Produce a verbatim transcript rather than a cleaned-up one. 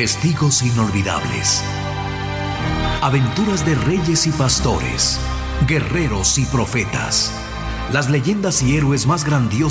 Testigos inolvidables. Aventuras de reyes y pastores, guerreros y profetas. Las leyendas y héroes más grandiosos